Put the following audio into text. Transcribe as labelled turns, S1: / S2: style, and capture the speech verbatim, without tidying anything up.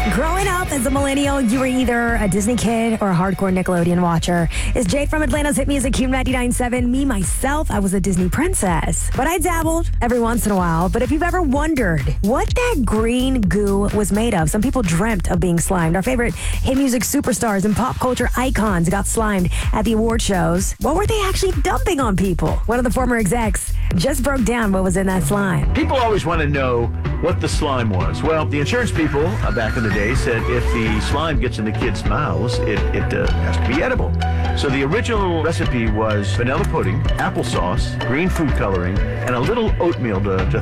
S1: Growing up as a millennial, you were either a Disney kid or a hardcore Nickelodeon watcher. It's Jade from Atlanta's Hit Music Q ninety-nine point seven. Me, myself, I was a Disney princess. But I dabbled every once in a while. But if you've ever wondered what that green goo was made of, some people dreamt of being slimed. Our favorite hit music superstars and pop culture icons got slimed at the award shows. What were they actually dumping on people? One of the former execs just broke down what was in that slime.
S2: People always want to know what the slime was. Well, the insurance people uh, back in the day said if the slime gets in the kids' mouths, it, it uh, has to be edible. So the original recipe was vanilla pudding, applesauce, green food coloring, and a little oatmeal to, to